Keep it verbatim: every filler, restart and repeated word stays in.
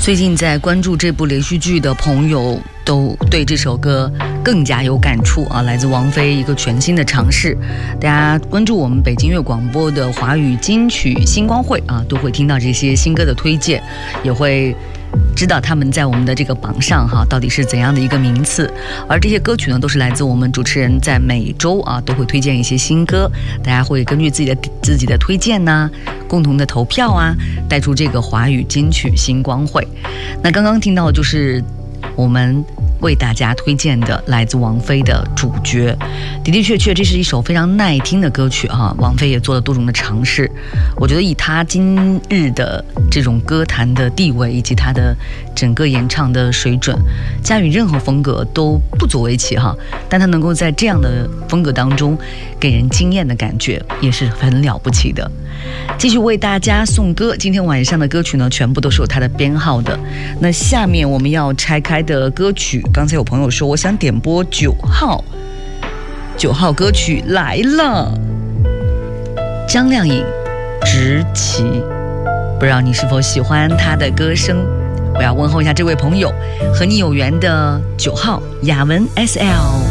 最近在关注这部连续剧的朋友都对这首歌更加有感触啊！来自王菲一个全新的尝试，大家关注我们北京乐广播的华语金曲星光会啊，都会听到这些新歌的推荐，也会知道他们在我们的这个榜上哈到底是怎样的一个名次。而这些歌曲呢，都是来自我们主持人在每周啊都会推荐一些新歌，大家会根据自己的自己的推荐呢、啊，共同的投票啊，带出这个华语金曲星光会。那刚刚听到的就是我们为大家推荐的来自王菲的主角，的的确确这是一首非常耐听的歌曲啊。王菲也做了多种的尝试，我觉得以她今日的这种歌坛的地位以及她的整个演唱的水准，驾驭任何风格都不足为奇哈。但她能够在这样的风格当中给人惊艳的感觉，也是很了不起的。继续为大家送歌，今天晚上的歌曲呢，全部都是有它的编号的。那下面我们要拆开的歌曲，刚才有朋友说我想点播九号，九号歌曲来了，张靓颖《执旗》，不知道你是否喜欢她的歌声？我要问候一下这位朋友，和你有缘的九号雅文 S L。